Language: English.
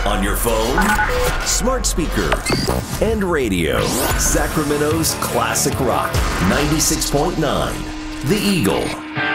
On your phone, smart speaker, and radio. Sacramento's classic rock, 96.9, The Eagle.